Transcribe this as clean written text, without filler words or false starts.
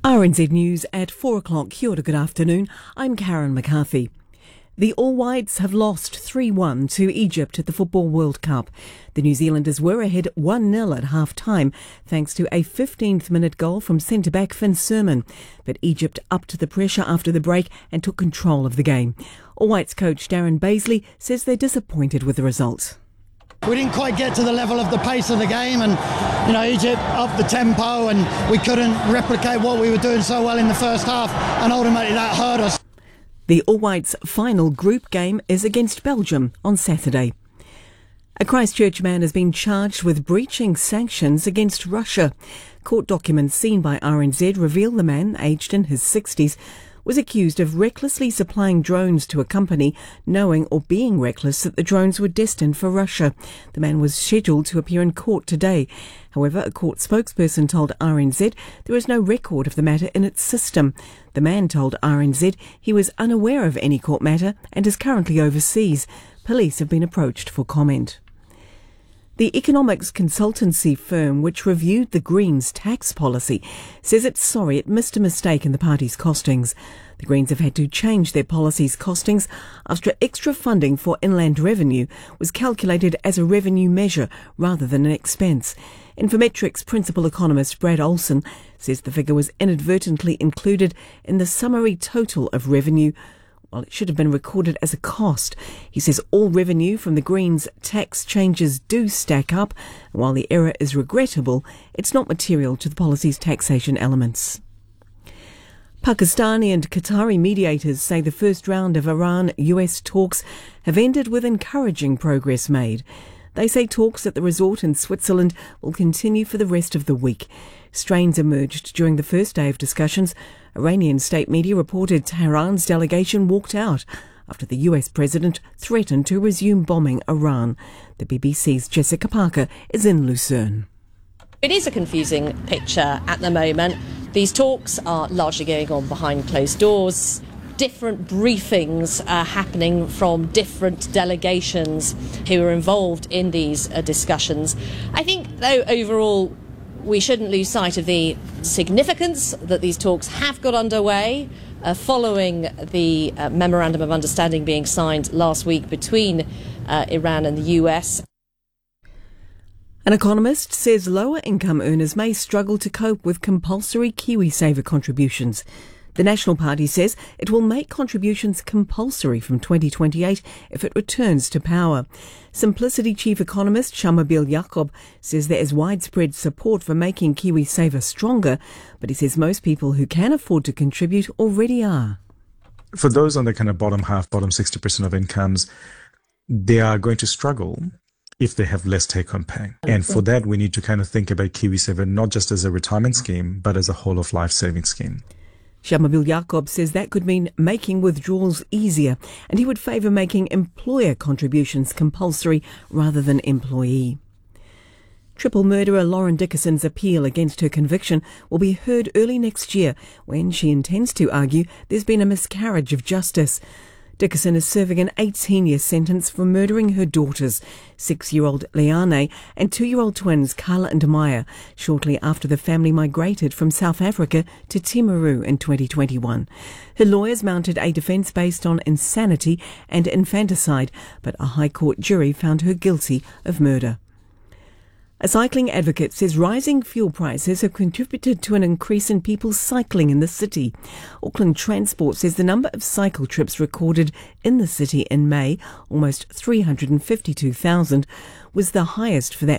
RNZ News at 4 o'clock. Kia ora, good afternoon. I'm Karen McCarthy. The All Whites have lost 3-1 to Egypt at the Football World Cup. The New Zealanders were ahead 1-0 at half-time thanks to a 15th-minute goal from centre-back Finn Surman. But Egypt upped the pressure after the break and took control of the game. All Whites coach Darren Bazley says they're disappointed with the result. We didn't quite get to the level of the pace of the game, and Egypt upped the tempo and we couldn't replicate what we were doing so well in the first half, and ultimately that hurt us. The All Whites' final group game is against Belgium on Saturday. A Christchurch man has been charged with breaching sanctions against Russia. Court documents seen by RNZ reveal the man, aged in his 60s, was accused of recklessly supplying drones to a company, knowing or being reckless that the drones were destined for Russia. The man was scheduled to appear in court today. However, a court spokesperson told RNZ there is no record of the matter in its system. The man told RNZ he was unaware of any court matter and is currently overseas. Police have been approached for comment. The economics consultancy firm which reviewed the Greens' tax policy says it's sorry it missed a mistake in the party's costings. The Greens have had to change their policy's costings after extra funding for inland revenue was calculated as a revenue measure rather than an expense. Infometrics principal economist Brad Olson says the figure was inadvertently included in the summary total of revenue, while it should have been recorded as a cost. He says all revenue from the Greens' tax changes do stack up, and while the error is regrettable, it's not material to the policy's taxation elements. Pakistani and Qatari mediators say the first round of Iran-US talks have ended with encouraging progress made. They say talks at the resort in Switzerland will continue for the rest of the week. Strains emerged during the first day of discussions. Iranian state media reported Tehran's delegation walked out after the US president threatened to resume bombing Iran. The BBC's Jessica Parker is in Lucerne. It is a confusing picture at the moment. These talks are largely going on behind closed doors. Different briefings are happening from different delegations who are involved in these discussions. I think, though, overall, we shouldn't lose sight of the significance that these talks have got underway following the Memorandum of Understanding being signed last week between Iran and the US. An economist says lower income earners may struggle to cope with compulsory KiwiSaver contributions. The National Party says it will make contributions compulsory from 2028 if it returns to power. Simplicity chief economist Shamubeel Yaqub says there is widespread support for making KiwiSaver stronger, but he says most people who can afford to contribute already are. For those on the kind of bottom half, bottom 60% of incomes, they are going to struggle if they have less take-home pay. And for that, we need to kind of think about KiwiSaver not just as a retirement scheme, but as a whole-of-life savings scheme. Shamubeel Yaqub says that could mean making withdrawals easier, and he would favour making employer contributions compulsory rather than employee. Triple murderer Lauren Dickerson's appeal against her conviction will be heard early next year when she intends to argue there's been a miscarriage of justice. Dickerson is serving an 18-year sentence for murdering her daughters, 6-year-old Liane and 2-year-old twins Carla and Maya, shortly after the family migrated from South Africa to Timaru in 2021. Her lawyers mounted a defence based on insanity and infanticide, but a High Court jury found her guilty of murder. A cycling advocate says rising fuel prices have contributed to an increase in people cycling in the city. Auckland Transport says the number of cycle trips recorded in the city in May, almost 352,000, was the highest for that